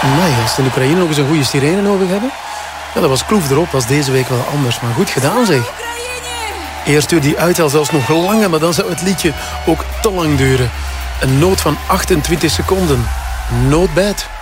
Amai, als de Oekraïne nog eens een goede sirene nodig hebben. Ja, dat was kloef erop, was deze week wel anders. Maar goed gedaan, zeg. Eerst duurde die uithaal zelfs nog langer, maar dan zou het liedje ook te lang duren. Een noot van 28 seconden. Not bad.